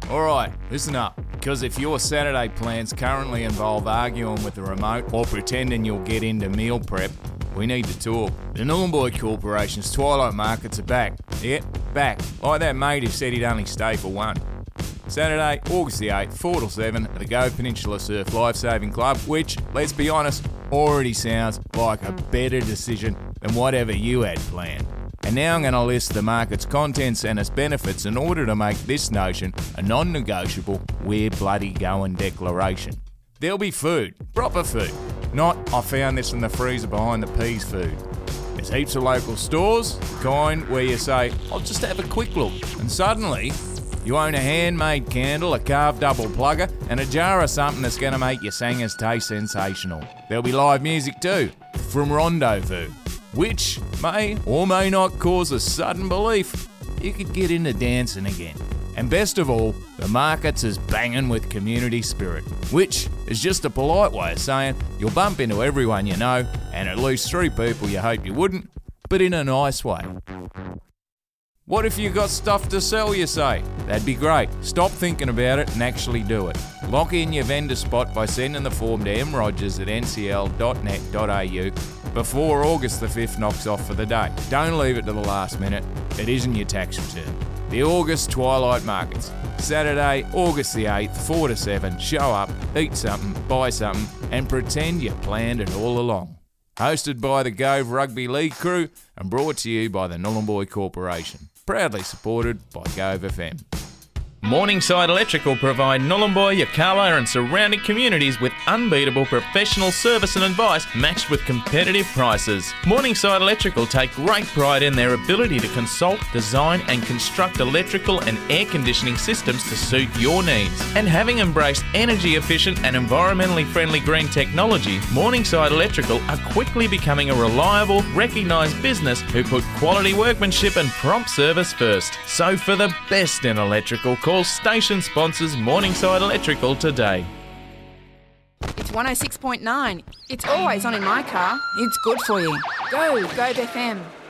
Alright, listen up, because if your Saturday plans currently involve arguing with the remote or pretending you'll get into meal prep, we need to talk. The Nhulunbuy Corporation's Twilight Markets are back. Yep, back. Like that mate who said he'd only stay for one. Saturday, August the 8th, 4 till 7 at the Go Peninsula Surf Lifesaving Club, which, let's be honest, already sounds like a better decision than whatever you had planned. And now I'm going to list the market's contents and its benefits in order to make this notion a non-negotiable we're bloody going declaration. There'll be food, proper food, not I found this in the freezer behind the peas food. There's heaps of local stores, the kind where you say, I'll just have a quick look, and suddenly you own a handmade candle, a carved double plugger, and a jar of something that's going to make your sangers taste sensational. There'll be live music too, from Rendezvous, which may or may not cause a sudden belief you could get into dancing again. And best of all, the market's is banging with community spirit, which is just a polite way of saying you'll bump into everyone you know, and at least 3 people you hope you wouldn't, but in a nice way. What if you got stuff to sell, you say? That'd be great. Stop thinking about it and actually do it. Lock in your vendor spot by sending the form to mrogers@ncl.net.au before August the 5th knocks off for the day. Don't leave it to the last minute. It isn't your tax return. The August Twilight Markets. Saturday, August the 8th, 4 to 7. Show up, eat something, buy something, and pretend you planned it all along. Hosted by the Gove Rugby League crew and brought to you by the Nhulunbuy Corporation. Proudly supported by Gove FM. Morningside Electrical provide Nhulunbuy, Yirrkala and surrounding communities with unbeatable professional service and advice matched with competitive prices. Morningside Electrical take great pride in their ability to consult, design and construct electrical and air conditioning systems to suit your needs. And having embraced energy efficient and environmentally friendly green technology, Morningside Electrical are quickly becoming a reliable, recognised business who put quality workmanship and prompt service first. So for the best in electrical, call station sponsors Morningside Electrical today. It's 106.9. It's always on in my car. It's good for you. Go, Gove FM.